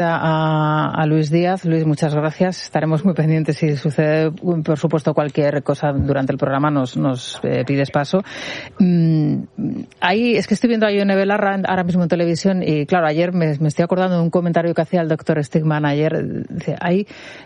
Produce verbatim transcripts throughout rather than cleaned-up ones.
A, a Luis Díaz. Luis, muchas gracias. Estaremos muy pendientes si sucede, por supuesto, cualquier cosa durante el programa, nos, nos eh, pides paso. Mm, ahí, es que estoy viendo a Ione Belarra ahora mismo en televisión y, claro, ayer me, me estoy acordando de un comentario que hacía el doctor Stigman ayer. Dice, hay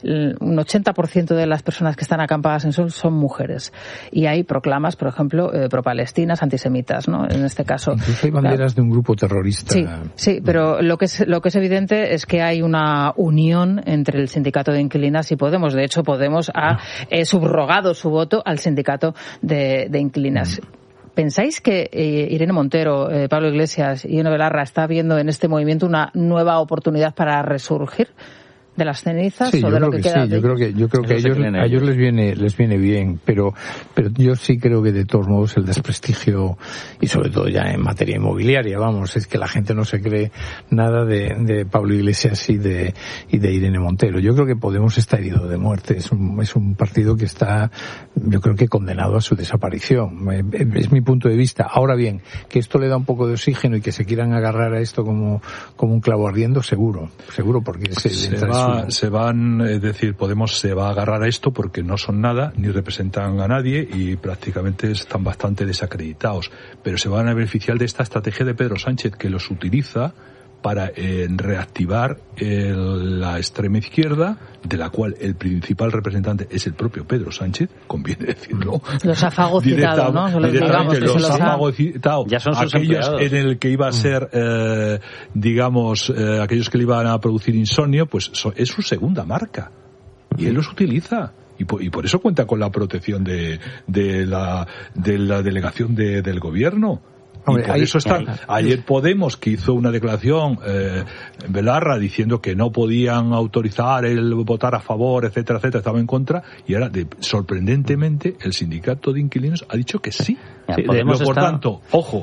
un ochenta por ciento de las personas que están acampadas en Sol son mujeres. Y hay proclamas, por ejemplo, eh, pro-palestinas, antisemitas, ¿no? En este caso. Incluso hay banderas claro. de un grupo terrorista. Sí, sí, pero lo que es, lo que es evidente es que hay una unión entre el sindicato de inquilinas y Podemos. De hecho, Podemos ha eh, subrogado su voto al sindicato de, de inquilinas. ¿Pensáis que eh, Irene Montero, eh, Pablo Iglesias y Ione Belarra está viendo en este movimiento una nueva oportunidad para resurgir de las cenizas sí, o de lo que, que queda? Sí, yo creo que yo creo que a ellos, a ellos les viene les viene bien, pero pero yo sí creo que de todos modos el desprestigio y sobre todo ya en materia inmobiliaria, vamos, es que la gente no se cree nada de, de Pablo Iglesias y de y de Irene Montero. Yo creo que Podemos está herido de muerte, es un es un partido que está, yo creo que condenado a su desaparición. Es mi punto de vista. Ahora bien, que esto le da un poco de oxígeno y que se quieran agarrar a esto como como un clavo ardiendo, seguro, seguro porque se, se va Se van, es decir, Podemos se va a agarrar a esto porque no son nada, ni representan a nadie y prácticamente están bastante desacreditados. Pero se van a beneficiar de esta estrategia de Pedro Sánchez, que los utiliza para eh, reactivar el, la extrema izquierda, de la cual el principal representante es el propio Pedro Sánchez, conviene decirlo. Los ha fagocitado, ¿no? Solo Directamente digamos, los los ha fagocitado. Ya son sus aquellos empleados. en el que iba a ser, eh, digamos, eh, aquellos que le iban a producir insomnio, pues so, es su segunda marca. Y él los utiliza. Y por, y por eso cuenta con la protección de, de, la, de la delegación de, del gobierno. Hombre, y por ahí, eso están. Ayer Podemos, que hizo una declaración, eh, Belarra, diciendo que no podían autorizar el votar a favor, etcétera, etcétera, estaba en contra, y ahora, de, sorprendentemente, el sindicato de inquilinos ha dicho que sí. sí Podemos por está... tanto, ojo,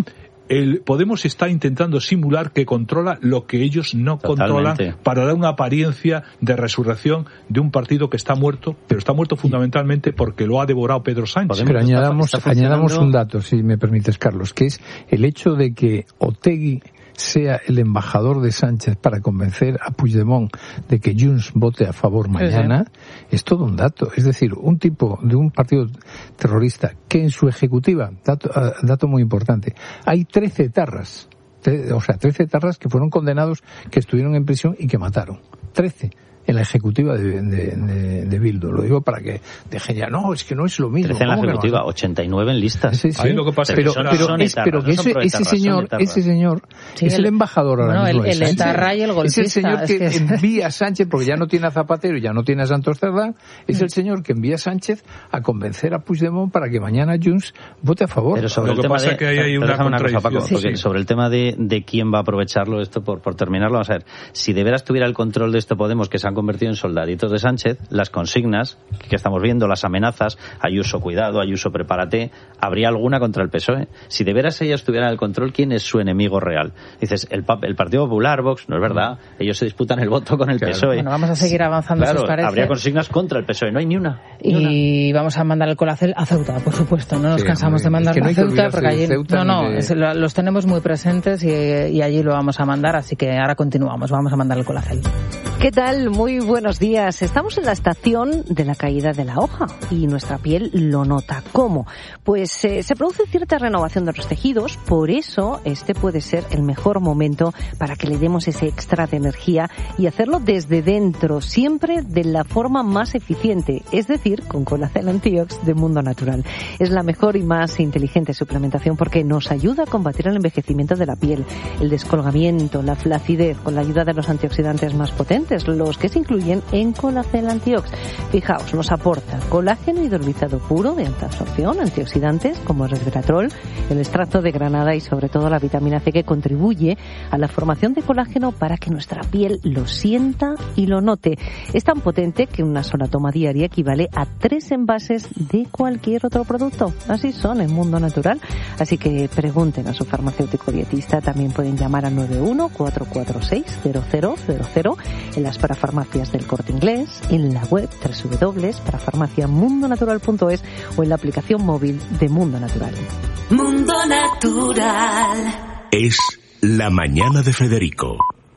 el Podemos está intentando simular que controla lo que ellos no Totalmente. controlan para dar una apariencia de resurrección de un partido que está muerto, pero está muerto fundamentalmente porque lo ha devorado Pedro Sánchez. Pero añadamos, añadamos un dato, si me permites, Carlos, que es el hecho de que Otegi sea el embajador de Sánchez para convencer a Puigdemont de que Junts vote a favor mañana, sí. es todo un dato. Es decir, un tipo de un partido terrorista que en su ejecutiva, dato, uh, dato muy importante, hay trece etarras, tre- o sea, trece etarras que fueron condenados, que estuvieron en prisión y que mataron. trece. En la ejecutiva de, de, de, de Bildu. Lo digo para que dejen ya, no, es que no es lo mismo. trece en la ejecutiva, no? ochenta y nueve en listas. Sí, sí. Ahí lo que pasa pero, es que pero, es, etarras, pero que ese, etarras, ese señor, ese señor sí, es el, el embajador ahora no, mismo. El, el etarra y el golpista. Es el señor que, es que envía a Sánchez, porque ya no tiene a Zapatero, ya no tiene a Santos Cerdán, es el señor que envía a Sánchez a convencer a Puigdemont para que mañana Junts vote a favor. Pero sobre lo el que tema pasa de, es que ahí hay una contradicción. Cosa, Paco, sí, porque sí. sobre el tema de, de quién va a aprovecharlo esto, por, por terminarlo, vamos a ver, si de veras tuviera el control de esto Podemos, que se han convertido en soldaditos de Sánchez, las consignas que estamos viendo, las amenazas, Ayuso cuidado, Ayuso prepárate, habría alguna contra el P S O E. Si de veras ellos tuvieran el control, ¿quién es su enemigo real? Dices, el, el Partido Popular, Vox, no es verdad, ellos se disputan el voto con el claro. P S O E. Bueno, vamos a seguir avanzando, claro, si os parece. Habría consignas contra el P S O E, no hay ni una. Ni y una. vamos a mandar el colacel a Ceuta, por supuesto, no nos sí, cansamos de mandar es que no a Ceuta, porque allí, Ceuta no, no, de... es, lo, los tenemos muy presentes y, y allí lo vamos a mandar, así que ahora continuamos, vamos a mandar el colacel. ¿Qué tal? Muy buenos días. Estamos en la estación de la caída de la hoja y nuestra piel lo nota. ¿Cómo? Pues eh, se produce cierta renovación de los tejidos, por eso este puede ser el mejor momento para que le demos ese extra de energía y hacerlo desde dentro, siempre de la forma más eficiente, es decir, con Colacel Antiox de Mundo Natural. Es la mejor y más inteligente suplementación porque nos ayuda a combatir el envejecimiento de la piel, el descolgamiento, la flacidez, con la ayuda de los antioxidantes más potentes, los que se incluyen en Colacel Antiox. Fijaos, nos aporta colágeno hidrolizado puro de alta absorción, antioxidantes como el resveratrol, el extracto de granada y sobre todo la vitamina C, que contribuye a la formación de colágeno para que nuestra piel lo sienta y lo note. Es tan potente que una sola toma diaria equivale a tres envases de cualquier otro producto. Así son en Mundo Natural. Así que pregunten a su farmacéutico dietista. También pueden llamar al nueve uno cuatro cuatro seis cero cero cero cero en las parafarmacias del Corte Inglés, en la web doble u doble u doble u punto parafarmacia mundo natural punto es o en la aplicación móvil de Mundo Natural. Mundo Natural. Es La Mañana de Federico,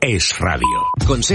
es radio.